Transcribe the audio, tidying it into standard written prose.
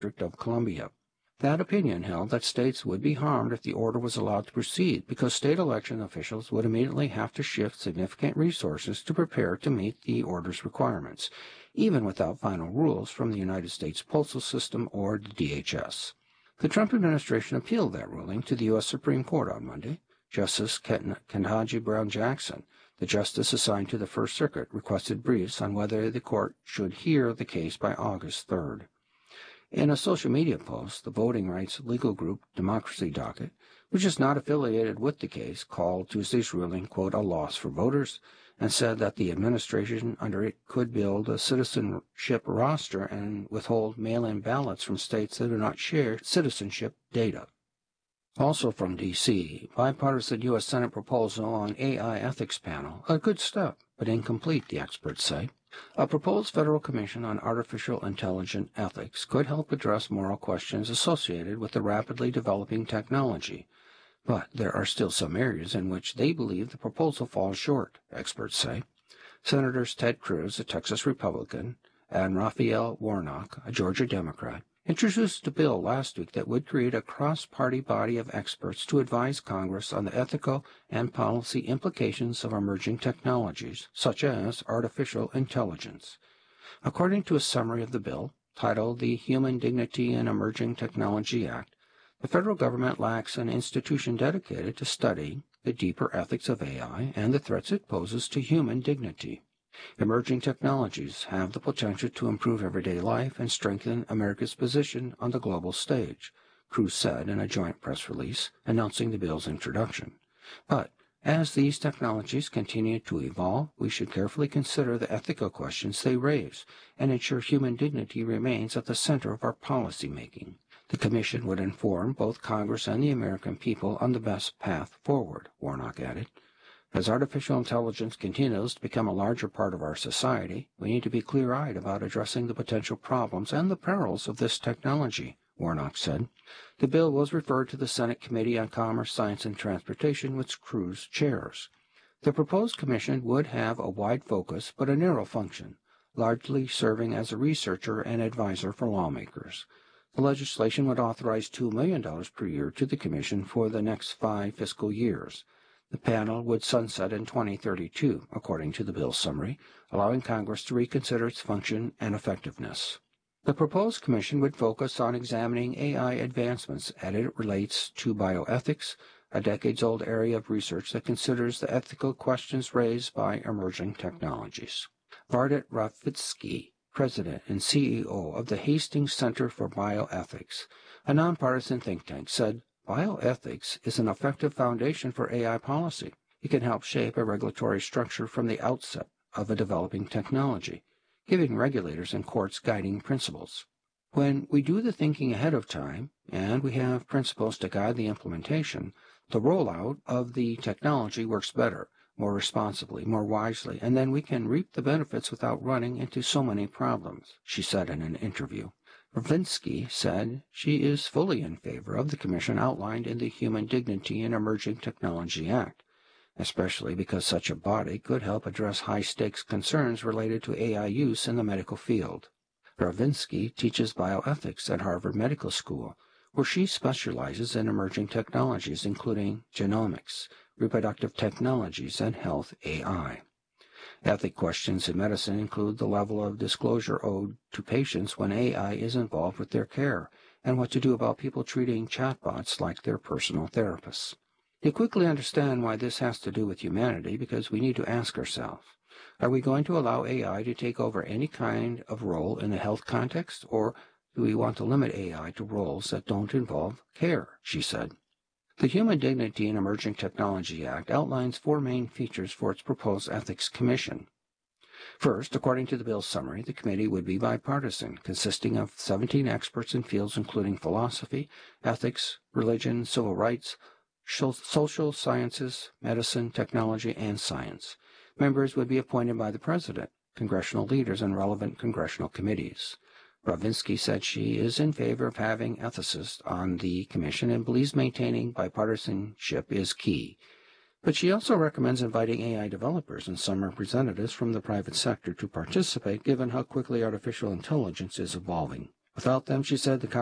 District of Columbia. That opinion held that states would be harmed if the order was allowed to proceed because state election officials would immediately have to shift significant resources to prepare to meet the order's requirements, even without final rules from the United States Postal System or the DHS. The Trump administration appealed that ruling to the U.S. Supreme Court on Monday. Justice Ketanji Brown Jackson, the justice assigned to the First Circuit, requested briefs on whether the court should hear the case by August 3rd. In a social media post, the voting rights legal group Democracy Docket, which is not affiliated with the case, called Tuesday's ruling, quote, a loss for voters, and said that the administration under it could build a citizenship roster and withhold mail-in ballots from states that do not share citizenship data. Also from D.C., bipartisan U.S. Senate proposal on AI ethics panel, a good step, but incomplete, the experts say. A proposed federal commission on artificial intelligence ethics could help address moral questions associated with the rapidly developing technology, but there are still some areas in which they believe the proposal falls short, experts say. Senators Ted Cruz, a Texas Republican, and Raphael Warnock, a Georgia Democrat, introduced a bill last week that would create a cross-party body of experts to advise Congress on the ethical and policy implications of emerging technologies, such as artificial intelligence. According to a summary of the bill, titled the Human Dignity in Emerging Technology Act, the federal government lacks an institution dedicated to studying the deeper ethics of AI and the threats it poses to human dignity. Emerging technologies have the potential to improve everyday life and strengthen America's position on the global stage, Cruz said in a joint press release announcing the bill's introduction. But as these technologies continue to evolve, we should carefully consider the ethical questions they raise and ensure human dignity remains at the center of our policy making. The Commission would inform both Congress and the American people on the best path forward, Warnock added. As artificial intelligence continues to become a larger part of our society, we need to be clear-eyed about addressing the potential problems and the perils of this technology, Warnock said. The bill was referred to the Senate Committee on Commerce, Science, and Transportation, which Cruz chairs. The proposed commission would have a wide focus but a narrow function, largely serving as a researcher and advisor for lawmakers. The legislation would authorize $2 million per year to the commission for the next 5 fiscal years. The panel would sunset in 2032, according to the bill's summary, allowing Congress to reconsider its function and effectiveness. The proposed commission would focus on examining AI advancements as it relates to bioethics, a decades-old area of research that considers the ethical questions raised by emerging technologies. Vardit Ravitsky, president and CEO of the Hastings Center for Bioethics, a nonpartisan think tank, said, bioethics is an effective foundation for AI policy. It can help shape a regulatory structure from the outset of a developing technology, giving regulators and courts guiding principles. When we do the thinking ahead of time, and we have principles to guide the implementation, the rollout of the technology works better, more responsibly, more wisely, and then we can reap the benefits without running into so many problems, she said in an interview. Ravitsky said she is fully in favor of the commission outlined in the Human Dignity in Emerging Technology Act, especially because such a body could help address high-stakes concerns related to AI use in the medical field. Ravitsky teaches bioethics at Harvard Medical School, where she specializes in emerging technologies including genomics, reproductive technologies, and health AI. Ethic questions in medicine include the level of disclosure owed to patients when AI is involved with their care, and what to do about people treating chatbots like their personal therapists. You quickly understand why this has to do with humanity because we need to ask ourselves, are we going to allow AI to take over any kind of role in the health context, or do we want to limit AI to roles that don't involve care, she said. The Human Dignity in Emerging Technology Act outlines 4 main features for its proposed ethics commission. First, according to the bill's summary, the committee would be bipartisan, consisting of 17 experts in fields including philosophy, ethics, religion, civil rights, social sciences, medicine, technology, and science. Members would be appointed by the president, congressional leaders, and relevant congressional committees. Ravitsky said she is in favor of having ethicists on the commission and believes maintaining bipartisanship is key. But she also recommends inviting AI developers and some representatives from the private sector to participate, given how quickly artificial intelligence is evolving. Without them, she said, the